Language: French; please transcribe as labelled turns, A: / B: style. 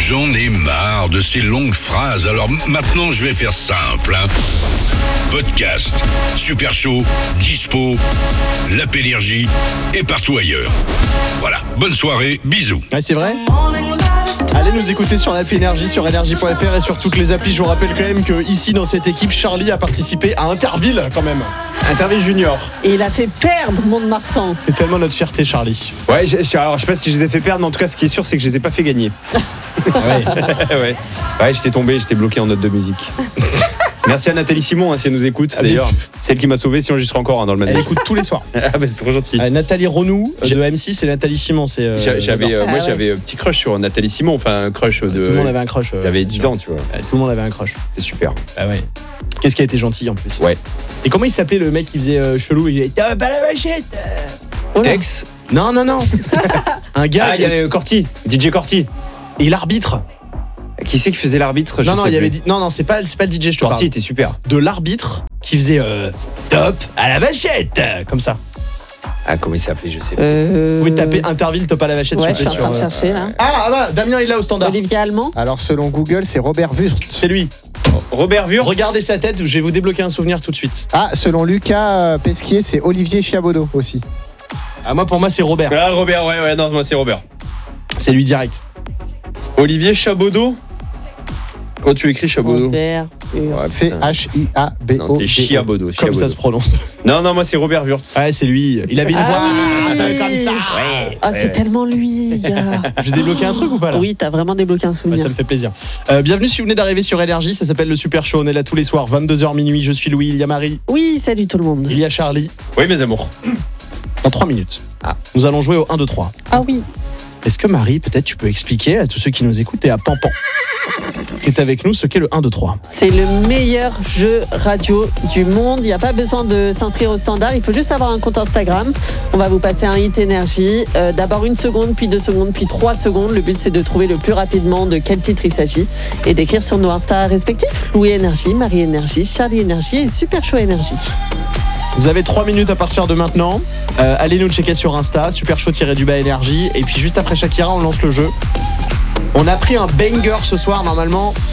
A: J'en ai marre de ces longues phrases, alors maintenant je vais faire simple. Podcast, Super Show, dispo, l'app Énergie et partout ailleurs. Voilà, bonne soirée, bisous.
B: Ouais, c'est vrai. Allez nous écouter sur l'app Énergie, sur énergie.fr et sur toutes les applis. Je vous rappelle quand même que ici dans cette équipe, Charlie a participé à Interville quand même. Interville Junior.
C: Et il a fait perdre Mont-de-Marsan.
B: C'est tellement notre fierté, Charlie.
D: Ouais, alors je sais pas si je les ai fait perdre, mais en tout cas ce qui est sûr c'est que je les ai pas fait gagner. Ouais, j'étais bloqué en note de musique. Merci à Nathalie Simon si elle nous écoute d'ailleurs. C'est elle qui m'a sauvé, sinon j'y serais encore dans le magasin.
B: Elle écoute tous les soirs.
D: Ah bah c'est trop gentil.
B: Nathalie Renou de M6 et Nathalie Simon.
D: J'avais un petit crush sur Nathalie Simon, enfin un crush de.
B: Tout le monde avait un crush.
D: J'avais 10 ans, tu vois.
B: Tout le monde avait un crush.
D: C'est super.
B: Ah ouais. Qu'est-ce qui a été gentil en plus.
D: Ouais.
B: Et comment il s'appelait le mec qui faisait chelou? Il disait t'as pas la machette.
D: Tex.
B: Non. Un gars.
D: Ah, il y avait Corti, DJ Corti.
B: Et l'arbitre.
D: Qui c'est qui faisait l'arbitre?
B: Non, il y avait non, c'est pas le DJ, je te parle.
D: Corti était super.
B: De l'arbitre qui faisait top à la vachette comme ça.
D: Ah, comment il s'appelait, je sais pas.
B: Vous pouvez taper Interville top à la vachette.
C: Ouais, je suis en train de chercher là.
B: Ah, Damien est là au standard.
C: Olivier Allemand.
E: Alors selon Google, c'est Robert Wurtz.
B: C'est lui.
D: Robert Wurtz.
B: Regardez sa tête, je vais vous débloquer un souvenir tout de suite.
E: Ah, selon Lucas Pesquier, c'est Olivier Chiabodo aussi.
B: Ah, pour moi c'est Robert.
D: Ah, Robert, ouais, non, moi c'est Robert.
B: C'est lui direct.
D: Olivier Chabaudot. Quand tu écris Chabaudot.
C: Robert.
E: C-H-I-A-B-O.
D: Non, c'est Chiabodo.
B: Comme ça se prononce.
D: Non, moi c'est Robert Wurtz.
B: Ouais, c'est lui. Il avait une voix comme ça.
D: Ouais.
C: Ah, c'est tellement lui, gars.
B: J'ai débloqué un truc ou pas là?
C: Oui, t'as vraiment débloqué un
B: Ouais,
C: souvenir.
B: ça me fait plaisir. Bienvenue si vous venez d'arriver sur Énergie, ça s'appelle le Super Show. On est là tous les soirs, 22h minuit. Je suis Louis, il y a Marie,
C: Oui, salut tout le monde.
B: il y a Charlie.
D: Oui, mes amours.
B: Dans 3 minutes,
D: Ah.
B: nous allons jouer au 1, 2, 3.
C: Ah oui.
B: Est-ce que Marie, peut-être tu peux expliquer à tous ceux qui nous écoutent et à Pampan qui est avec nous ce qu'est le 1, 2, 3?
C: C'est le meilleur jeu radio du monde. Il n'y a pas besoin de s'inscrire au standard. Il faut juste avoir un compte Instagram. On va vous passer un hit énergie. D'abord 1 seconde, puis 2 secondes, puis 3 secondes. Le but, c'est de trouver le plus rapidement de quel titre il s'agit et d'écrire sur nos Insta respectifs. Louis Énergie, Marie Énergie, Charlie Énergie et Super Show Énergie.
B: Vous avez 3 minutes à partir de maintenant. Allez nous checker sur Insta, Super Show-du-bas Énergie. Et puis juste après Shakira, on lance le jeu. On a pris un banger ce soir, normalement.